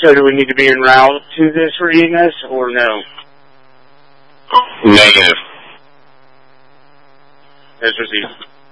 So do we need to be en route to this reading this, or no? Negative. As received.